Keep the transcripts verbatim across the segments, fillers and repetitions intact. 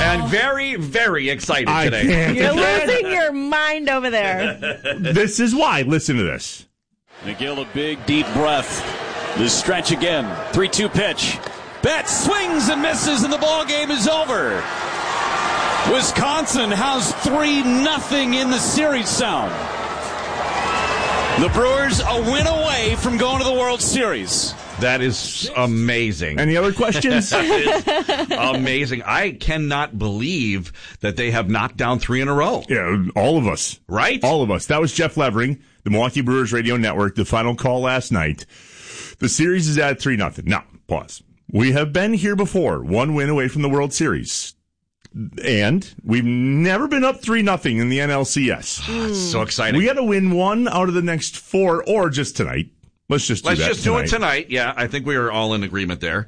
and very, very excited I today. Can't. You're losing your mind over there. This is why. Listen to this. McGill, a big, deep breath. This stretch again. three two pitch. Betts swings and misses, and the ball game is over. Wisconsin has three nothing in the series sound. The Brewers a win away from going to the World Series. That is amazing. Any other questions? That is amazing. I cannot believe that they have knocked down three in a row. Yeah, all of us. Right? All of us. That was Jeff Levering, the Milwaukee Brewers Radio Network, the final call last night. The series is at three nothing. Now, pause. We have been here before, one win away from the World Series. And we've never been up three nothing in the N L C S. It's so exciting. We got to win one out of the next four, or just tonight. Let's just do Let's that just tonight. do it tonight. Yeah, I think we are all in agreement there.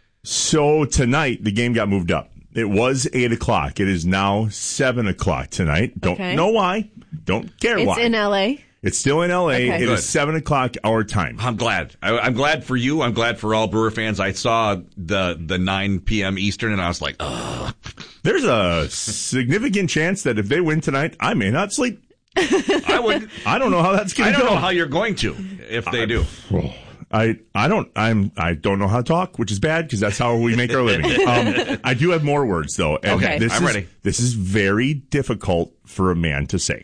So tonight, the game got moved up. It was eight o'clock. It is now seven o'clock tonight. Don't Okay. know why. Don't care It's why. in L A. It's still in L A. Okay. It Good. is seven o'clock our time. I'm glad. I, I'm glad for you. I'm glad for all Brewer fans. I saw the the nine p.m. Eastern, and I was like, oh. There's a significant chance that if they win tonight, I may not sleep. I would. I don't know how that's going I to don't go. know how you're going to if they do. I I don't I'm I don't know how to talk, which is bad because that's how we make our living. Um, I do have more words though. And Okay, this I'm is, ready. This is very difficult for a man to say.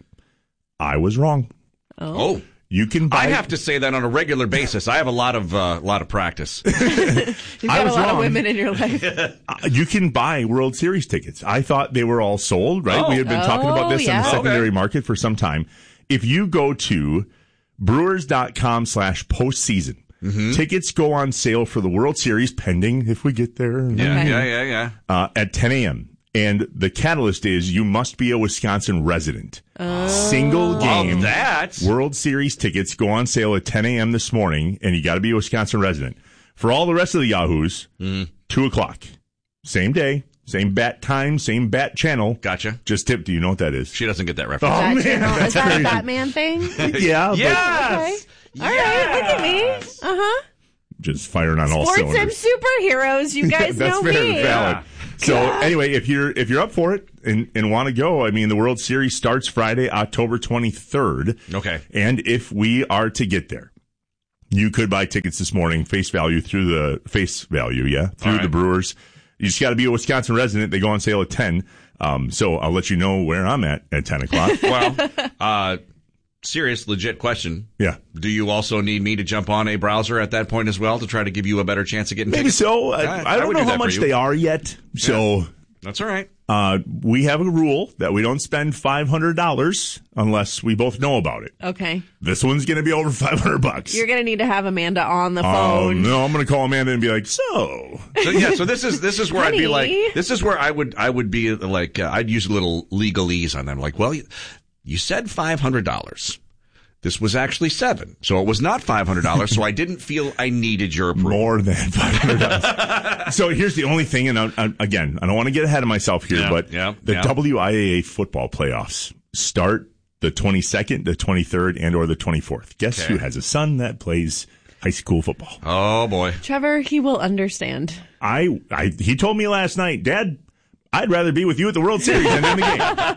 I was wrong. Oh. You can buy. I have to say that on a regular basis. I have a lot of uh, lot of practice. You've I got a was lot of wrong. women in your life. Uh, you can buy World Series tickets. I thought they were all sold, right? Oh. We had been talking about this Oh, in the yeah. secondary Okay. market for some time. If you go to brewers.com slash postseason, Mm-hmm. tickets go on sale for the World Series pending if we get there Yeah, Okay. yeah, yeah, yeah. uh, at ten a.m. And the catalyst is you must be a Wisconsin resident. Single game Well, that. World Series tickets go on sale at ten a.m. this morning, and you got to be a Wisconsin resident. For all the rest of the Yahoos, Mm. two o'clock. Same day, same bat time, same bat channel. Gotcha. Just tip. Do you know what that is? She doesn't get that reference. Oh, That man, channel- that's is that crazy. a Batman thing? Yeah, but Yes. All right, look at me. Uh-huh. just firing on all Sports and cylinders. superheroes. You guys That's know very me. valid. Yeah. So anyway, if you're if you're up for it and, and want to go, I mean, the World Series starts Friday, October twenty-third. Okay. And if we are to get there, you could buy tickets this morning, face value through the face value, yeah, through All the right. Brewers. You just got to be a Wisconsin resident. They go on sale at ten. Um, so I'll let you know where I'm at at ten o'clock. Well, uh, serious, legit question. Yeah. Do you also need me to jump on a browser at that point as well to try to give you a better chance of getting Maybe tickets? so. I, Yeah, I I don't would know do how that for much you. they are yet. So That's all right. uh, we have a rule that we don't spend five hundred dollars unless we both know about it. Okay. This one's going to be over five hundred bucks. You're going to need to have Amanda on the Oh, phone. no, I'm going to call Amanda and be like, so. So yeah, so this is this is where I'd be like, Honey. this is where I would I would be like, uh, I'd use a little legalese on them. Like, well, you, you said five hundred dollars. This was actually seven, so it was not five hundred dollars. So I didn't feel I needed your approval. More than five hundred dollars. So here's the only thing, and I, I, again, I don't want to get ahead of myself here, Yeah, but yeah, the yeah. W I A A football playoffs start the twenty-second, the twenty-third, and or the twenty-fourth. Guess Okay. who has a son that plays high school football? Oh boy. Trevor, he will understand. I, I he told me last night, Dad, I'd rather be with you at the World Series than in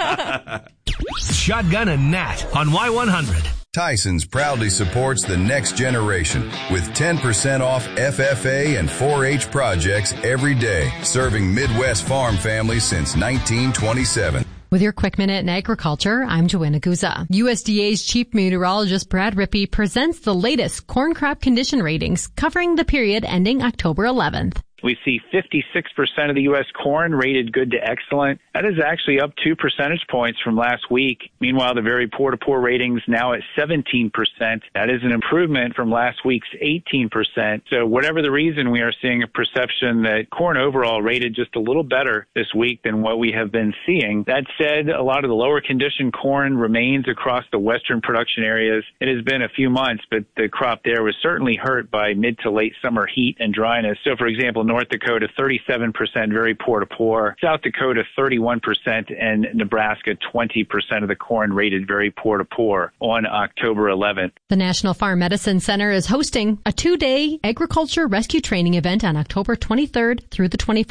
the game. Shotgun and Nat on Y one hundred. Tyson's proudly supports the next generation with ten percent off F F A and four H projects every day, serving Midwest farm families since nineteen twenty-seven. With your quick minute in agriculture, I'm Joanna Guza. U S D A's Chief Meteorologist Brad Rippey presents the latest corn crop condition ratings covering the period ending October eleventh. We see fifty-six percent of the U S corn rated good to excellent. That is actually up two percentage points from last week. Meanwhile, the very poor to poor ratings now at seventeen percent. That is an improvement from last week's eighteen percent. So whatever the reason, we are seeing a perception that corn overall rated just a little better this week than what we have been seeing. That said, a lot of the lower condition corn remains across the western production areas. It has been a few months, but the crop there was certainly hurt by mid to late summer heat and dryness. So for example, North Dakota, thirty-seven percent very poor to poor. South Dakota, thirty-one percent, and Nebraska, twenty percent of the corn rated very poor to poor on October eleventh. The National Farm Medicine Center is hosting a two-day agriculture rescue training event on October twenty-third through the twenty-fourth.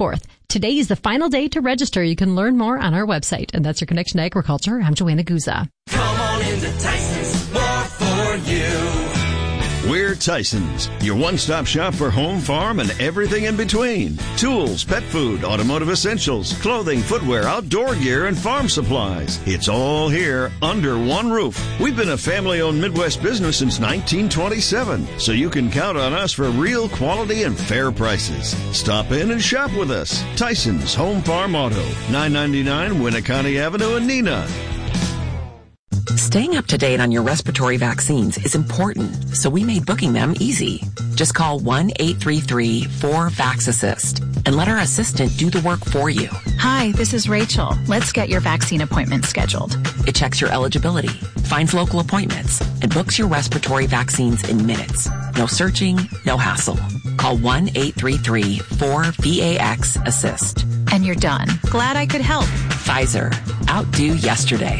Today is the final day to register. You can learn more on our website. And that's your Connection to Agriculture. I'm Joanna Guza. Come on into Tyson's, more for you. We're Tyson's, your one-stop shop for home, farm, and everything in between. Tools, pet food, automotive essentials, clothing, footwear, outdoor gear, and farm supplies. It's all here under one roof. We've been a family-owned Midwest business since nineteen twenty-seven, so you can count on us for real quality and fair prices. Stop in and shop with us. Tyson's Home Farm Auto, nine ninety-nine Winneconne Avenue in Neenah. Staying up to date on your respiratory vaccines is important, so we made booking them easy. Just call one eight three three four vax assist and let our assistant do the work for you. Hi, this is Rachel. Let's get your vaccine appointment scheduled. It checks your eligibility, finds local appointments, and books your respiratory vaccines in minutes. No searching, no hassle. Call one eight three three four vax assist. And you're done. Glad I could help. Pfizer. Outdo yesterday.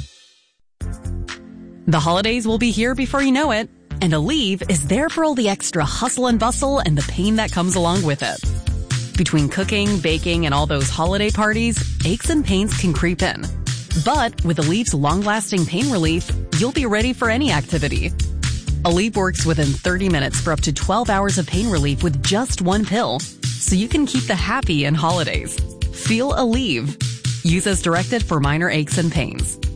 The holidays will be here before you know it, and Aleve is there for all the extra hustle and bustle and the pain that comes along with it. Between cooking, baking, and all those holiday parties, aches and pains can creep in. But with Aleve's long-lasting pain relief, you'll be ready for any activity. Aleve works within thirty minutes for up to twelve hours of pain relief with just one pill, so you can keep the happy in holidays. Feel Aleve. Use as directed for minor aches and pains.